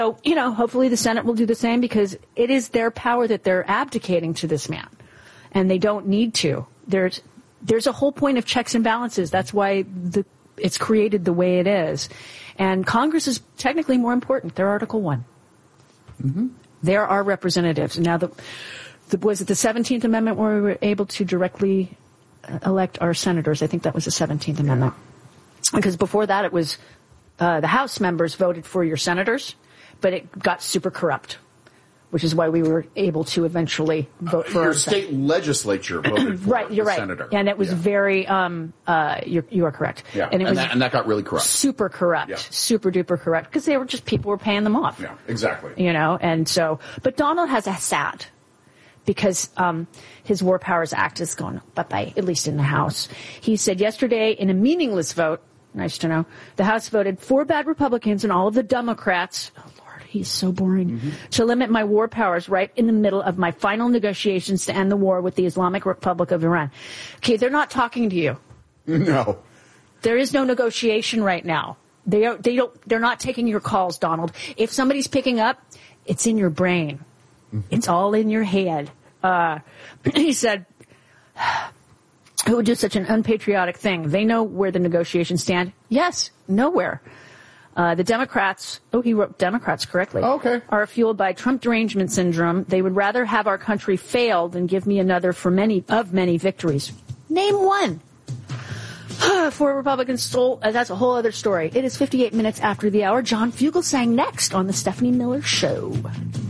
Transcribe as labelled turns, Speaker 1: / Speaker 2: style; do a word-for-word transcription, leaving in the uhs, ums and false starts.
Speaker 1: So, you know, hopefully the Senate will do the same because it is their power that they're abdicating to this man. And they don't need to. There's there's a whole point of checks and balances. That's why the it's created the way it is. And Congress is technically more important. They're Article One. Mm-hmm. They're our representatives. Now, the, the was it the seventeenth Amendment where we were able to directly elect our senators? I think that was the seventeenth Amendment. Because before that, it was uh, the House members voted for your senators, but it got super corrupt, which is why we were able to eventually vote for
Speaker 2: your
Speaker 1: our
Speaker 2: state
Speaker 1: sen-
Speaker 2: legislature voted for
Speaker 1: right, you're
Speaker 2: the
Speaker 1: right.
Speaker 2: senator.
Speaker 1: And it was
Speaker 2: yeah.
Speaker 1: very, um, uh, you're, you are correct.
Speaker 2: Yeah,
Speaker 1: and, it
Speaker 2: and,
Speaker 1: was
Speaker 2: that, and that got really corrupt.
Speaker 1: Super corrupt,
Speaker 2: yeah.
Speaker 1: super duper corrupt, because they were just, people were paying them off.
Speaker 2: Yeah, exactly.
Speaker 1: You know, and so, but Donald has a sad, because um, his War Powers Act is going bye-bye, at least in the House. He said yesterday in a meaningless vote, nice to know, the House voted four bad Republicans and all of the Democrats, oh Lord, he's so boring, mm-hmm. to limit my war powers right in the middle of my final negotiations to end the war with the Islamic Republic of Iran. Okay, they're not talking to you.
Speaker 2: No.
Speaker 1: There is no negotiation right now. They are, they don't, they're not taking your calls, Donald. If somebody's picking up, it's in your brain. Mm-hmm. It's all in your head. Uh, he said, who would do such an unpatriotic thing? They know where the negotiations stand. Yes, nowhere. Uh, the Democrats, oh, he wrote Democrats correctly,
Speaker 2: oh, okay.
Speaker 1: are fueled by Trump derangement syndrome. They would rather have our country fail than give me another for many of many victories. Name one. Four Republicans stole, uh, that's a whole other story. It is fifty-eight minutes after the hour. John Fugelsang next on the Stephanie Miller Show.